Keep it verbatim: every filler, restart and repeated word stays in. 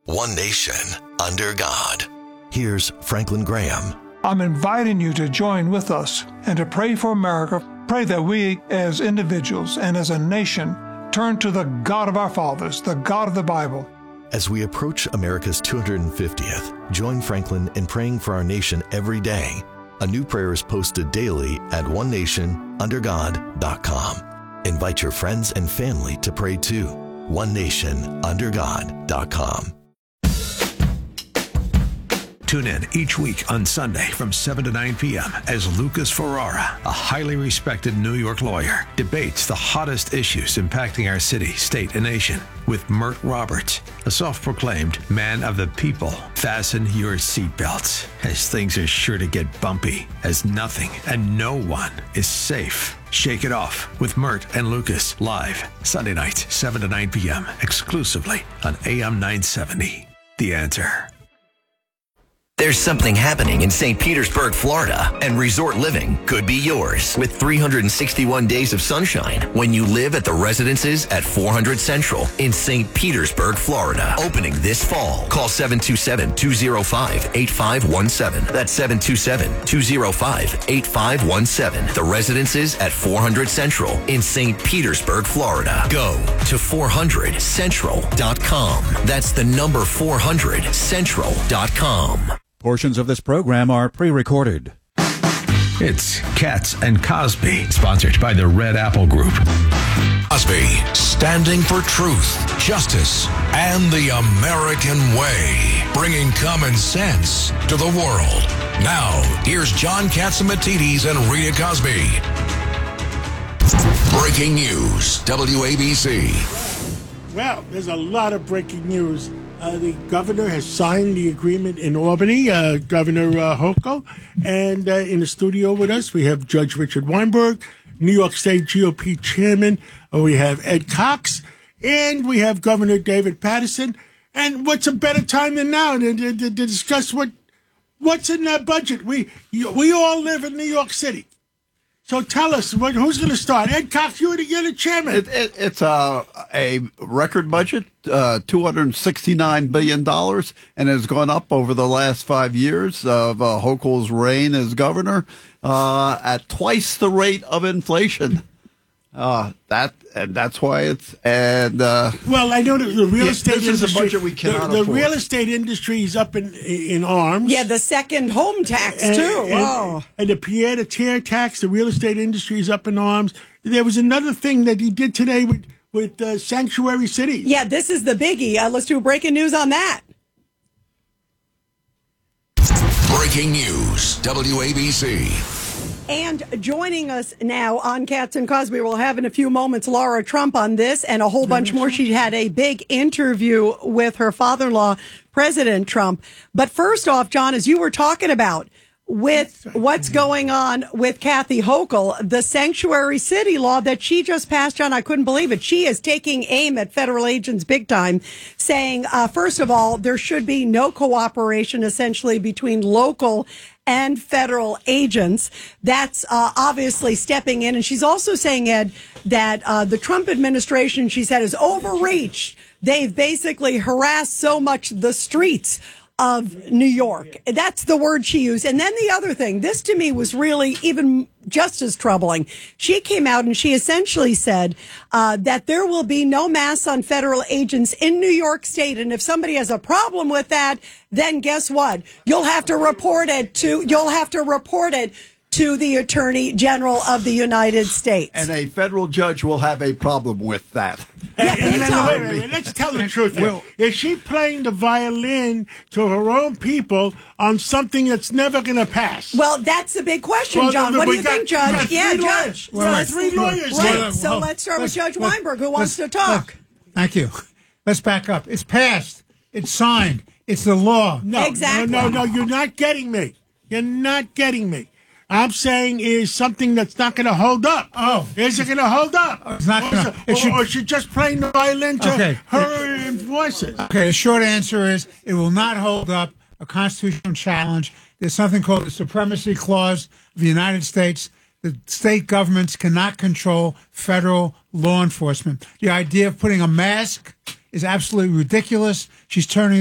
One nation, under God. Here's Franklin Graham. I'm inviting you to join with us and to pray for America. Pray that we, as individuals and as a nation, turn to the God of our fathers, the God of the Bible. As we approach America's two hundred fiftieth, join Franklin in praying for our nation every day. A new prayer is posted daily at one nation under god dot com. Invite your friends and family to pray too. one nation under god dot com. Tune in each week on Sunday from seven to nine p.m. as Lucas Ferrara, a highly respected New York lawyer, debates the hottest issues impacting our city, state, and nation with Mert Roberts, a self-proclaimed man of the people. Fasten your seatbelts, as things are sure to get bumpy, as nothing and no one is safe. Shake it off with Mert and Lucas, live Sunday nights, seven to nine p.m., exclusively on A M nine seventy. The Answer. There's something happening in Saint Petersburg, Florida, and resort living could be yours with three hundred sixty-one days of sunshine when you live at the residences at four hundred Central in Saint Petersburg, Florida. Opening this fall. Call seven two seven, two oh five, eight five one seven. That's seven two seven, two oh five, eight five one seven. The residences at four hundred Central in Saint Petersburg, Florida. Go to four hundred central dot com. That's the number four hundred central dot com. Portions of this program are pre-recorded. It's Katz and Cosby, sponsored by the Red Apple Group. Cosby, standing for truth, justice, and the American way, bringing common sense to the world. Now, here's John Catsimatidis and Rita Cosby. Breaking news, W A B C. Well, there's a lot of breaking news. Uh, the governor has signed the agreement in Albany, uh, Governor uh, Hochul. And uh, in the studio with us, we have Judge Richard Weinberg, New York State G O P Chairman. Uh, we have Ed Cox, and we have Governor David Paterson. And what's a better time than now to, to, to discuss what what's in that budget? We we all live in New York City. So tell us, what, who's going to start? Ed Cox, you're the, you're the chairman. It, it, it's a, a record budget, uh, two hundred sixty-nine billion dollars, and has gone up over the last five years of uh, Hochul's reign as governor uh, at twice the rate of inflation. Uh, that and that's why it's and uh, well, I know that the real yeah, estate this industry. Is a budget we cannot the, the afford. real estate industry is up in in arms. Yeah, the second home tax and, too. And, Wow. And the Pierre de Terre tax. The real estate industry is up in arms. There was another thing that he did today with with uh, sanctuary cities. Yeah, this is the biggie. Uh, let's do breaking news on that. Breaking news, W A B C. And joining us now on Katz and Cosby, we'll have in a few moments Laura Trump on this and a whole bunch more. She had a big interview with her father-in-law, President Trump. But first off, John, as you were talking about, with what's going on with Kathy Hochul, the sanctuary city law that she just passed, John, I couldn't believe it. She is taking aim at federal agents big time, saying, uh, first of all, there should be no cooperation essentially between local and federal agents. That's uh, obviously stepping in. And she's also saying, Ed, that uh, the Trump administration, she said, has overreached. They've basically harassed so much the streets of New York. That's the word she used. And then the other thing, this to me was really even just as troubling. She came out and she essentially said uh, that there will be no masks on federal agents in New York State. And if somebody has a problem with that, then guess what? You'll have to report it to, you'll have to report it to the Attorney General of the United States. And a federal judge will have a problem with that. Yeah, And, and, and, wait, wait, wait, let's tell the truth. Well, is she playing the violin to her own people on something that's never going to pass? Well, that's the big question, Well, John. What do you got- think, Judge? got Yeah, three Judge. lawyers. So Well, let's- three lawyers. Right. Well, So well, let's start with let's- Judge let's- Weinberg, who wants to let's- talk. Thank you. Let's back up. It's passed. It's signed. It's the law. No, Exactly. no, no, no, you're not getting me. You're not getting me. I'm saying is something that's not going to hold up. Oh. Is it going to hold up? It's not Or gonna- is it- it or, should- or is she just playing the violin to Okay. her voices? Okay, the short answer is it will not hold up a constitutional challenge. There's something called the Supremacy Clause of the United States. The state governments cannot control federal law enforcement. The idea of putting a mask is absolutely ridiculous. She's turning